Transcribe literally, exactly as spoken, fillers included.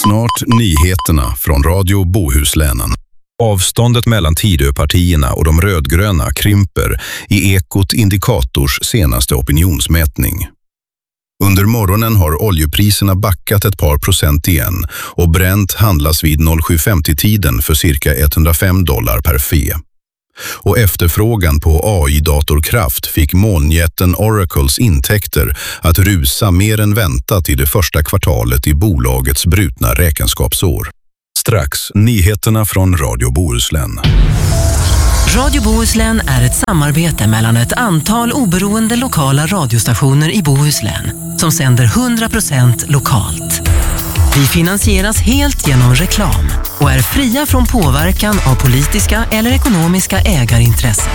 Snart nyheterna från Radio Bohuslänen. Avståndet mellan Tidöpartierna och de rödgröna krymper i Ekot Indikators senaste opinionsmätning. Under morgonen har oljepriserna backat ett par procent igen och Brent handlas vid sju femtio-tiden för cirka etthundrafem dollar per fe. Och efterfrågan på A I-datorkraft fick molnjätten Oracles intäkter att rusa mer än väntat i det första kvartalet i bolagets brutna räkenskapsår. Strax nyheterna från Radio Bohuslän. Radio Bohuslän är ett samarbete mellan ett antal oberoende lokala radiostationer i Bohuslän som sänder hundra procent lokalt. Vi finansieras helt genom reklam och är fria från påverkan av politiska eller ekonomiska ägarintressen.